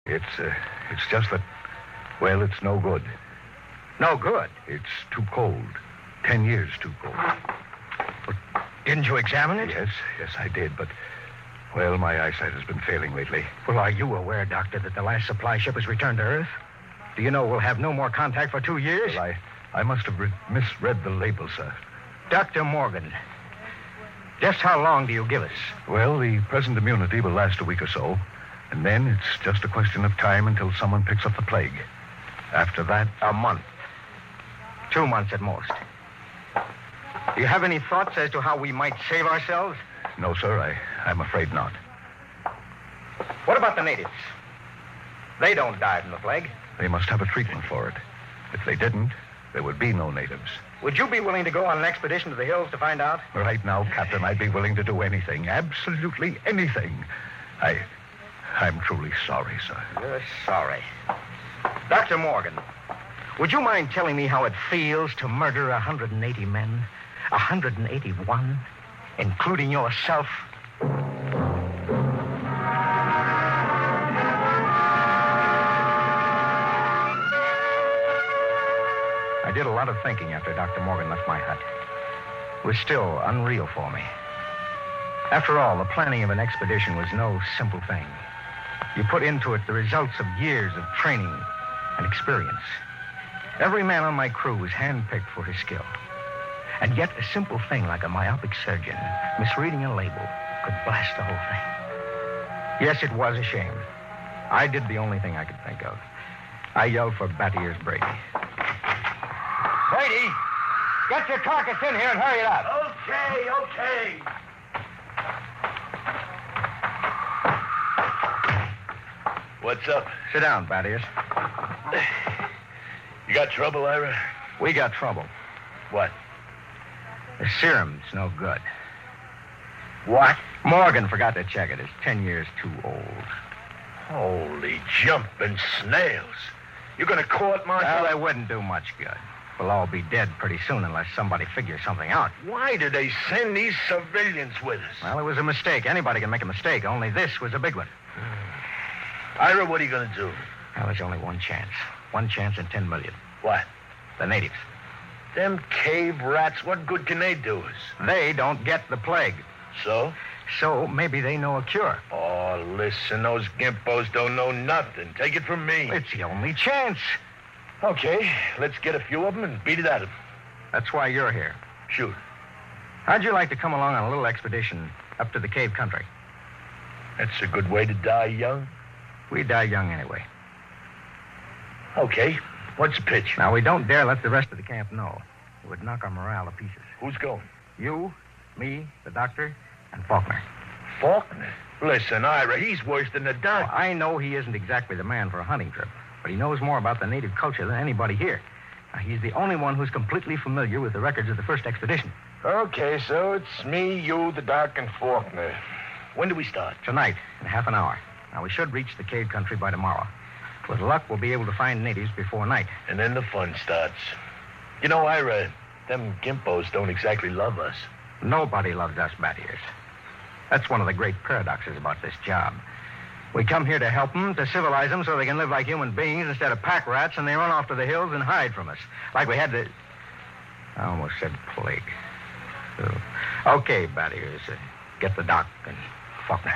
It's just that, well, it's no good. No good? It's too cold. 10 years too cold. But didn't you examine it? Yes, I did, but, well, my eyesight has been failing lately. Well, are you aware, Doctor, that the last supply ship has returned to Earth? Do you know we'll have no more contact for 2 years? Well, I must have misread the label, sir. Dr. Morgan, just how long do you give us? Well, the present immunity will last a week or so, and then it's just a question of time until someone picks up the plague. After that... A month. 2 months at most. Do you have any thoughts as to how we might save ourselves? No, sir, I'm afraid not. What about the natives? They don't die from the plague. They must have a treatment for it. If they didn't, there would be no natives. Would you be willing to go on an expedition to the hills to find out? Right now, Captain, I'd be willing to do anything. Absolutely anything. I'm truly sorry, sir. You're sorry. Dr. Morgan, would you mind telling me how it feels to murder 180 men? 181, including yourself? I did a lot of thinking after Dr. Morgan left my hut. It was still unreal for me. After all, the planning of an expedition was no simple thing. You put into it the results of years of training and experience. Every man on my crew was handpicked for his skill. And yet a simple thing like a myopic surgeon misreading a label could blast the whole thing. Yes, it was a shame. I did the only thing I could think of. I yelled for Batty Ears Brady. Brady, get your carcass in here and hurry it up. Okay. What's up? Sit down, Batty Ears. You got trouble, Ira? We got trouble. What? The serum's no good. What? Morgan forgot to check it. It's 10 years too old. Holy jumping snails. You're going to court martial? Well, they wouldn't do much good. We'll all be dead pretty soon unless somebody figures something out. Why did they send these civilians with us? Well, it was a mistake. Anybody can make a mistake. Only this was a big one. Ira, what are you going to do? Well, there's only one chance. 1 chance in 10 million. What? The natives. Them cave rats, what good can they do us? They don't get the plague. So? So maybe they know a cure. Oh, listen, those gimpos don't know nothing. Take it from me. It's the only chance. Okay, let's get a few of them and beat it at them. That's why you're here. Shoot. How'd you like to come along on a little expedition up to the cave country? That's a good way to die young. We die young anyway. Okay, what's the pitch? Now, we don't dare let the rest of the camp know. It would knock our morale to pieces. Who's going? You, me, the doctor, and Faulkner. Faulkner? Listen, Ira, he's worse than the doctor. Well, I know he isn't exactly the man for a hunting trip, but he knows more about the native culture than anybody here. Now, he's the only one who's completely familiar with the records of the first expedition. Okay, so it's me, you, the doc, and Faulkner. When do we start? Tonight, in half an hour. Now, we should reach the cave country by tomorrow. With luck, we'll be able to find natives before night. And then the fun starts. You know, Ira, them gimpos don't exactly love us. Nobody loves us, Batty Ears. That's one of the great paradoxes about this job. We come here to help them, to civilize them so they can live like human beings instead of pack rats, and they run off to the hills and hide from us. Like we had to... I almost said plague. Okay, Batty Ears, get the doc and Faulkner.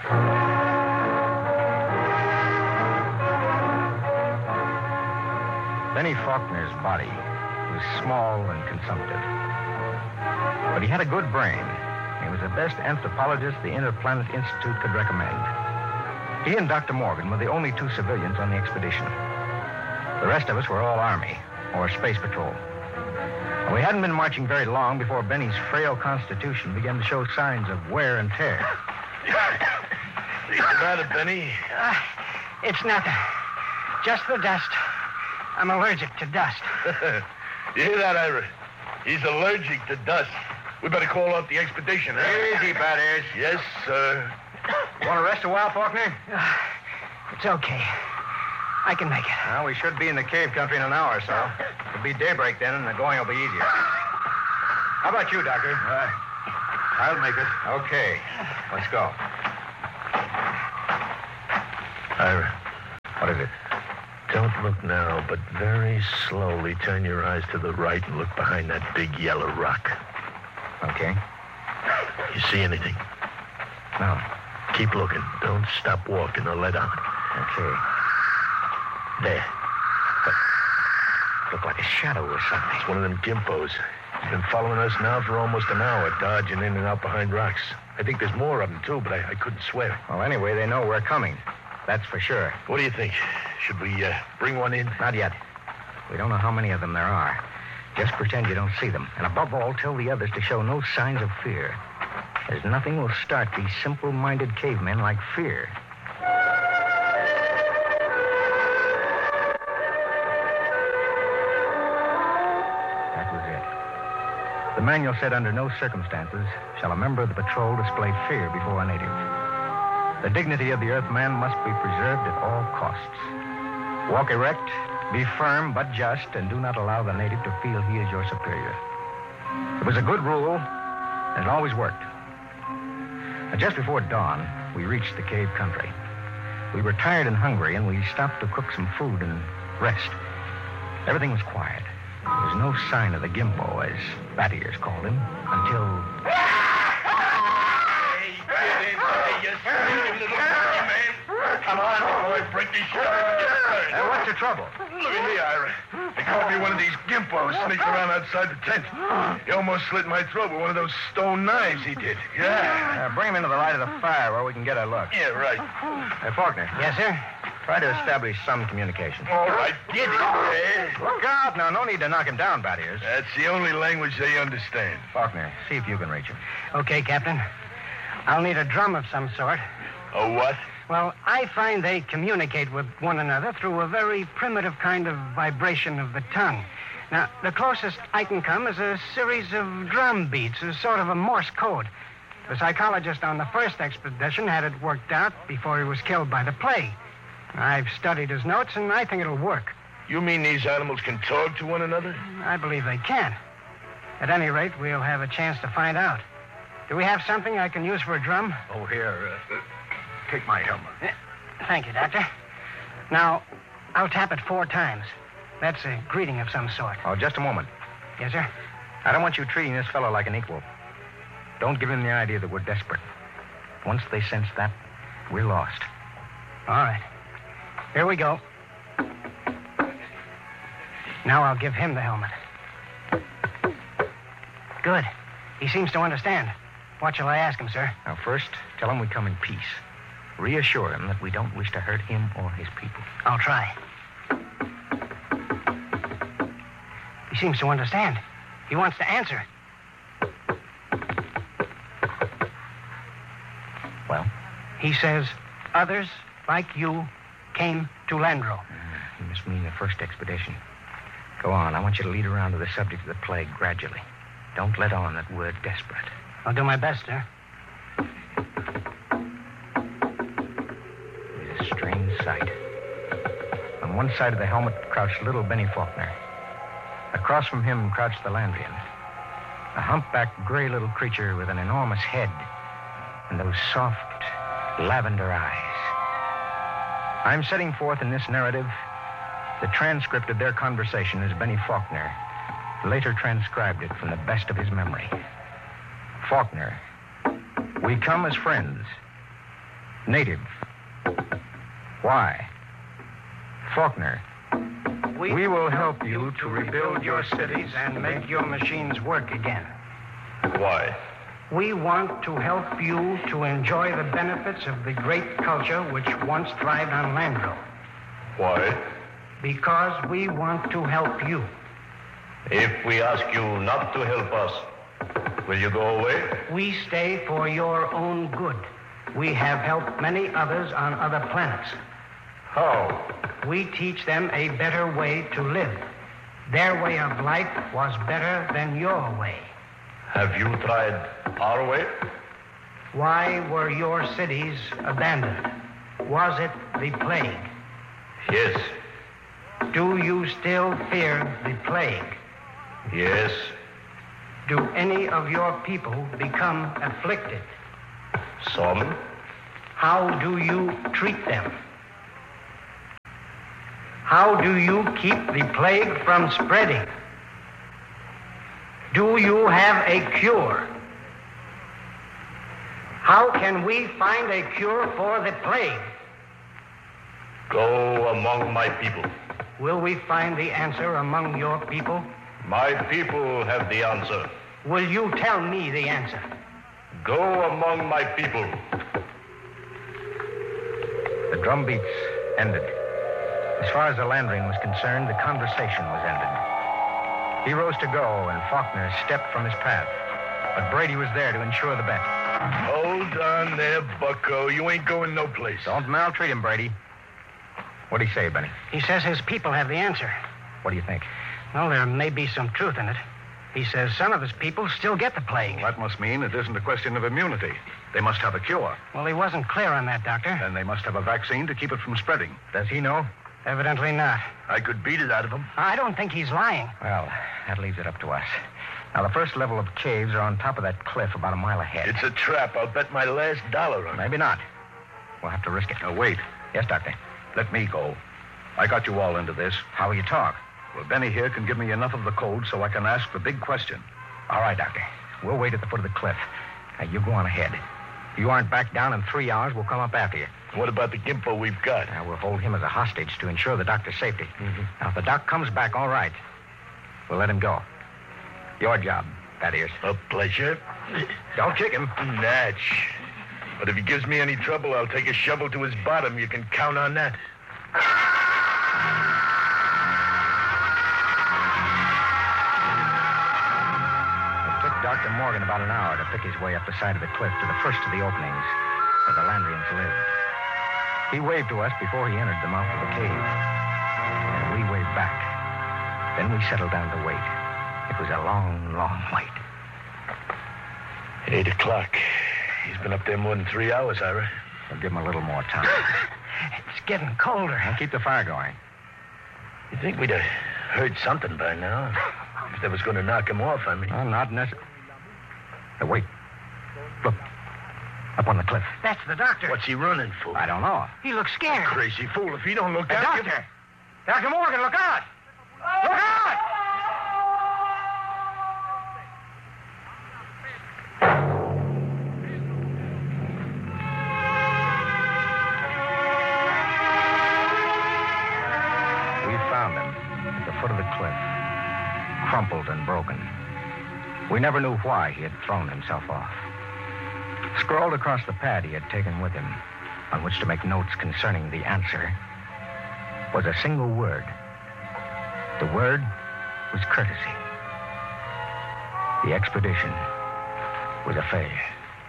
Benny Faulkner's body was small and consumptive. But he had a good brain. He was the best anthropologist the Interplanet Institute could recommend. He and Dr. Morgan were the only 2 civilians on the expedition. The rest of us were all Army or Space Patrol. And we hadn't been marching very long before Benny's frail constitution began to show signs of wear and tear. What's the matter, Benny? It's nothing. Just the dust. I'm allergic to dust. You hear that, Ira? He's allergic to dust. We better call off the expedition, huh? Easy, Batty Ears. Yes, sir. Want to rest a while, Faulkner? It's okay. I can make it. Well, we should be in the cave country in an hour or so. It'll be daybreak then, and the going will be easier. How about you, Doctor? I'll make it. Okay. Let's go. Ira, What is it? Don't look now, but very slowly turn your eyes to the right and look behind that big yellow rock. Okay. You see anything? No. Keep looking. Don't stop walking or let on. Okay. There. Look like a shadow or something. It's one of them gimpos. He's been following us now for almost an hour, dodging in and out behind rocks. I think there's more of them, too, but I couldn't swear. Well, anyway, they know we're coming. That's for sure. What do you think? Should we bring one in? Not yet. We don't know how many of them there are. Just pretend you don't see them. And above all, tell the others to show no signs of fear. As nothing will start these simple-minded cavemen like fear. That was it. The manual said under no circumstances shall a member of the patrol display fear before a native. The dignity of the Earthman must be preserved at all costs. Walk erect, be firm but just, and do not allow the native to feel he is your superior. It was a good rule, and it always worked. Just before dawn, we reached the cave country. We were tired and hungry, and we stopped to cook some food and rest. Everything was quiet. There was no sign of the Gimpo, as Bat Ears called him, until... Hey, get in there, you sneaky little monkey man. Come on, boy, break this shot. What's your trouble? Look at me, Ira. They caught me one of these gimpos sneaking around outside the tent. He almost slit my throat with one of those stone knives he did. Yeah. Bring him into the light of the fire where we can get a look. Yeah, right. Faulkner. Yes, sir? Try to establish some communication. All right, get it. Look out. Now, no need to knock him down, Bat Ears. That's the only language they understand. Faulkner, see if you can reach him. Okay, Captain. I'll need a drum of some sort. A what? Well, I find they communicate with one another through a very primitive kind of vibration of the tongue. Now, the closest I can come is a series of drum beats, a sort of a Morse code. The psychologist on the first expedition had it worked out before he was killed by the plague. I've studied his notes, and I think it'll work. You mean these animals can talk to one another? I believe they can. At any rate, we'll have a chance to find out. Do we have something I can use for a drum? Oh, here. Take my helmet. Thank you, Doctor. Now, I'll tap it 4 times. That's a greeting of some sort. Oh, just a moment. Yes, sir? I don't want you treating this fellow like an equal. Don't give him the idea that we're desperate. Once they sense that, we're lost. All right. Here we go. Now I'll give him the helmet. Good. He seems to understand. What shall I ask him, sir? Now, first, tell him we come in peace. Reassure him that we don't wish to hurt him or his people. I'll try. He seems to understand. He wants to answer. Well? He says, others, like you, came to Landro. He must mean the first expedition. Go on. I want you to lead around to the subject of the plague gradually. Don't let on that we're desperate. I'll do my best, sir. It's a strange sight. On one side of the helmet crouched little Benny Faulkner. Across from him crouched the Landrian. A humpbacked, gray little creature with an enormous head and those soft, lavender eyes. I'm setting forth in this narrative the transcript of their conversation as Benny Faulkner later transcribed it from the best of his memory. Faulkner, we come as friends. Native. Why? Faulkner, we will help you to rebuild your cities and make your machines work again. Why? We want to help you to enjoy the benefits of the great culture which once thrived on Landro. Why? Because we want to help you. If we ask you not to help us, will you go away? We stay for your own good. We have helped many others on other planets. How? We teach them a better way to live. Their way of life was better than your way. Have you tried our way? Why were your cities abandoned? Was it the plague? Yes. Do you still fear the plague? Yes. Do any of your people become afflicted? Some? How do you treat them? How do you keep the plague from spreading? Do you have a cure? How can we find a cure for the plague? Go among my people. Will we find the answer among your people? My people have the answer. Will you tell me the answer? Go among my people. The drum beats ended. As far as the Landrian was concerned, the conversation was ended. He rose to go, and Faulkner stepped from his path. But Brady was there to ensure the bet. Hold on there, bucko. You ain't going no place. Don't maltreat him, Brady. What'd he say, Benny? He says his people have the answer. What do you think? Well, there may be some truth in it. He says some of his people still get the plague. Well, that must mean it isn't a question of immunity. They must have a cure. Well, he wasn't clear on that, Doctor. Then they must have a vaccine to keep it from spreading. Does he know? Evidently not. I could beat it out of him. I don't think he's lying. Well, that leaves it up to us. Now, the first level of caves are on top of that cliff about a mile ahead. It's a trap. I'll bet my last dollar on it. Maybe not. We'll have to risk it. Now, wait. Yes, Doctor. Let me go. I got you all into this. How will you talk? Well, Benny here can give me enough of the code so I can ask the big question. All right, Doctor. We'll wait at the foot of the cliff. Now, you go on ahead. If you aren't back down in 3 hours, we'll come up after you. What about the Gimpo we've got? Now, we'll hold him as a hostage to ensure the doctor's safety. Now, if the doc comes back all right, we'll let him go. Your job, that is. A pleasure. Don't kick him. Natch. But if he gives me any trouble, I'll take a shovel to his bottom. You can count on that. It took Dr. Morgan about an hour to pick his way up the side of the cliff to the first of the openings where the Landrians lived. He waved to us before he entered the mouth of the cave. And we waved back. Then we settled down to wait. It was a long, long wait. 8 o'clock. He's been up there more than 3 hours, Ira. We'll give him a little more time. It's getting colder. And keep the fire going. You think we'd have heard something by now? If they was going to knock him off, I mean. Oh, not necessarily. Wait. Look. Up on the cliff. That's the doctor. What's he running for? I don't know. He looks scared. Crazy fool. If he don't look out... Doctor! Dr. Morgan, look out! Look out! We found him at the foot of the cliff, crumpled and broken. We never knew why he had thrown himself off. Scrawled across the pad he had taken with him, on which to make notes concerning the answer, was a single word. The word was courtesy. The expedition was a failure.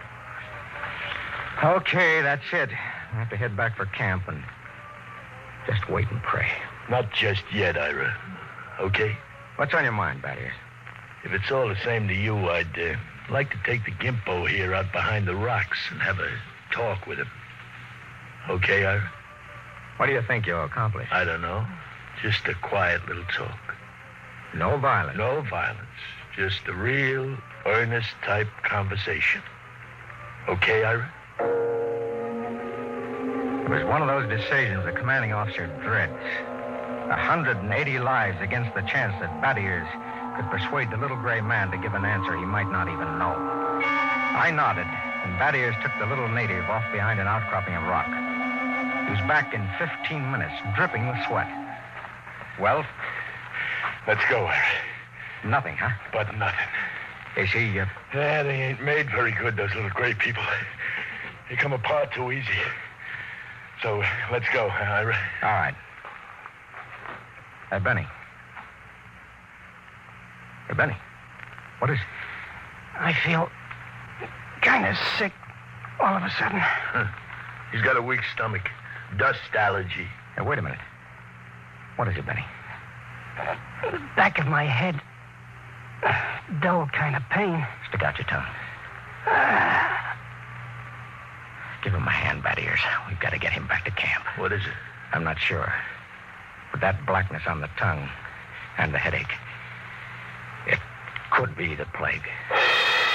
Okay, that's it. I have to head back for camp and just wait and pray. Not just yet, Ira. Okay? What's on your mind, Battiers? If it's all the same to you, I'd like to take the Gimpo here out behind the rocks and have a talk with him. Okay, Ira? What do you think you'll accomplish? I don't know. Just a quiet little talk. No violence. No violence. Just a real, earnest type conversation. Okay, Ira? It was one of those decisions the commanding officer dreads. 180 lives against the chance that Battiers could persuade the little gray man to give an answer he might not even know. I nodded, and Battiers took the little native off behind an outcropping of rock. He was back in 15 minutes, dripping with sweat. Well? Let's go, Ira. Nothing, huh? But nothing. Is he, Yeah, they ain't made very good, those little gray people. They come apart too easy. So, let's go, Ira. All right. Hey, Benny. Hey, Benny. What is... I feel kind of sick all of a sudden. He's got a weak stomach. Dust allergy. Hey, wait a minute. What is it, Benny? The back of my head. Dull kind of pain. Stick out your tongue. Give him a hand, Battiers. We've got to get him back to camp. What is it? I'm not sure. But that blackness on the tongue and the headache, it could be the plague.